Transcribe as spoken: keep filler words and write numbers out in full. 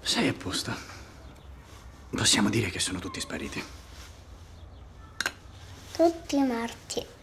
Sei a posto. Possiamo dire che sono tutti spariti. Tutti morti.